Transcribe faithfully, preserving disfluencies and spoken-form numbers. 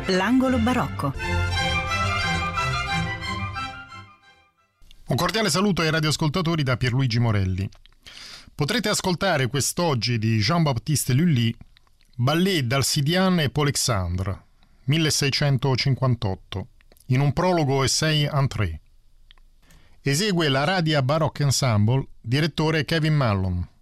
L'angolo barocco. Un cordiale saluto ai radioascoltatori da Pierluigi Morelli. Potrete ascoltare quest'oggi di Jean-Baptiste Lully Ballet d'Alcidiane e Polexandre, milleseicentocinquantotto, in un prologo essai entrée. Esegue la Radia Baroque Ensemble, direttore Kevin Mallon.